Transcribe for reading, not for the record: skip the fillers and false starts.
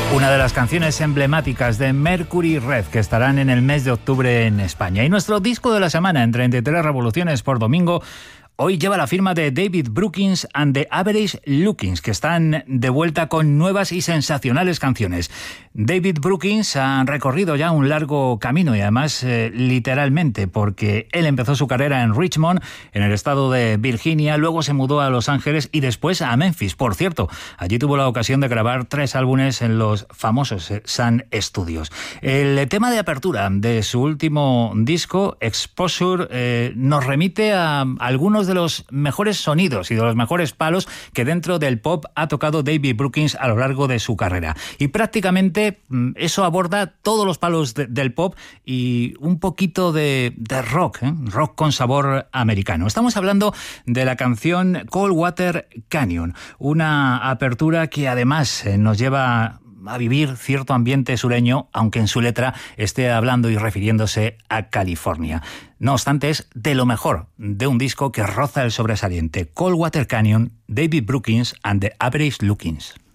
Una de las canciones emblemáticas de Mercury Rev que estarán en el mes de octubre en España. Y nuestro disco de la semana en 33 revoluciones por domingo hoy lleva la firma de David Brookings and the Average Lookings, que están de vuelta con nuevas y sensacionales canciones. David Brookings ha recorrido ya un largo camino y además literalmente, porque él empezó su carrera en Richmond, en el estado de Virginia, luego se mudó a Los Ángeles y después a Memphis. Por cierto, allí tuvo la ocasión de grabar 3 álbumes en los famosos Sun Studios. El tema de apertura de su último disco, Exposure, nos remite a algunos de los mejores sonidos y de los mejores palos que dentro del pop ha tocado David Brookings a lo largo de su carrera. Y prácticamente eso aborda todos los palos del pop y un poquito de rock, rock con sabor americano. Estamos hablando de la canción Coldwater Canyon, una apertura que además nos lleva a vivir cierto ambiente sureño, aunque en su letra esté hablando y refiriéndose a California. No obstante, es de lo mejor de un disco que roza el sobresaliente. Coldwater Canyon, David Brookings and the Average Lookings.